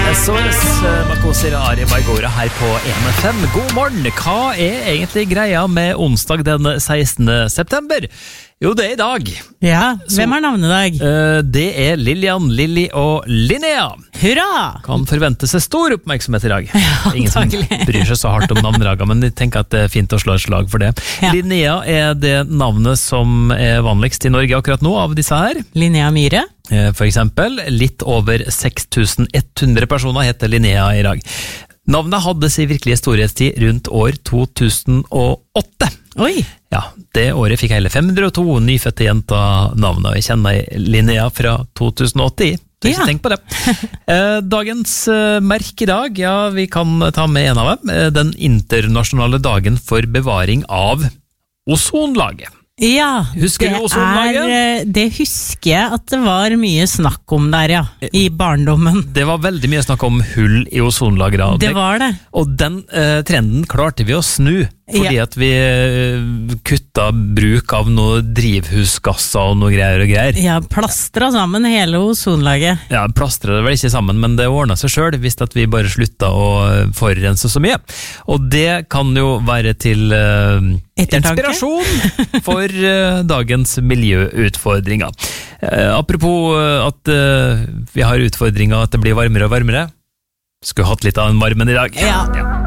SOS Makosir Ari Baigora her på 1FM. God morgen! Hva egentlig greia med onsdag den 16. september? Jo, det i dag. Ja, hvem har navnedag? Det Lillian, Lilly og Linnea. Hurra! Kan forvente seg stor oppmerksomhet i dag. Ja, Ingen som bryr seg så hardt om navneraga, men jeg tenker at det fint å slå et slag for det. Ja. Linnea det navnet som vanligst i Norge akkurat nå av disse her. Linnea Myhre. For eksempel, litt over 6100 personer heter Linnea i dag. Navnet hadde sin virkelige storhetstid rundt år 2008. Oi! Ja, det året fikk hele 502 nyfødte jenter navnet, og jeg kjenner Linnea fra 2008. Ikke tenk på det. Dagens merk i dag, ja, vi kan ta med en av dem. Den internasjonale dagen for bevaring av ozonlaget. Ja, Husker du ozonlaget? Det husker jeg at det var mye snakk om der, ja, i barndommen. Det var veldig mye snakk om hull i ozonlaget. Det var det. Og den trenden klarte vi å snu, fordi at vi kutta bruk av noe drivhusgasser og noe greier. Ja, plastra sammen hele ozonlaget. Ja, plastra det vel ikke sammen, men det ordnet seg selv, hvis at vi bare slutta å forurense så mye. Og det kan jo være til inspirasjon for dagens miljøutfordringer. Apropos at vi har utfordringer at det blir varmere og varmere. Skulle hatt litt av en varmen i dag. Ja.